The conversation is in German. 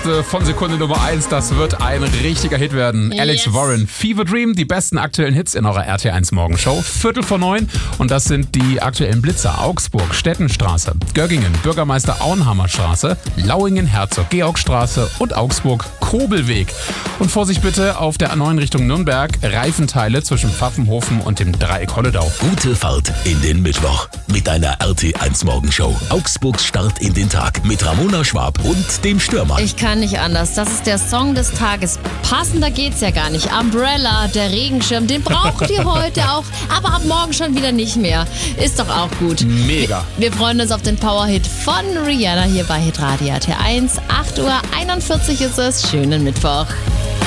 Liste von Sekunde Nummer 1. Das wird ein richtiger Hit werden. Yes. Alex Warren, Fever Dream, die besten aktuellen Hits in eurer RT1 Morgenshow. 8:45 und das sind die aktuellen Blitzer. Augsburg, Stettenstraße, Göggingen, Bürgermeister Auenhammerstraße, Lauingen, Herzog-Georg-Straße und Augsburg, Kobelweg. Und Vorsicht bitte auf der A9 Richtung Nürnberg, Reifenteile zwischen Pfaffenhofen und dem Dreieck Holledau. Gute Fahrt in den Mittwoch mit deiner RT1 Morgenshow. Augsburgs Start in den Tag mit Ramona Schwab und dem Stürmer. Ich kann nicht anders. Das ist der Song des Tages. Passender geht's ja gar nicht. Umbrella, der Regenschirm, den braucht ihr heute auch, aber ab morgen schon wieder nicht mehr. Ist doch auch gut. Mega. Wir freuen uns auf den Powerhit von Rihanna hier bei Hitradio RT1. 8:41 Uhr ist es. Schönen Mittwoch.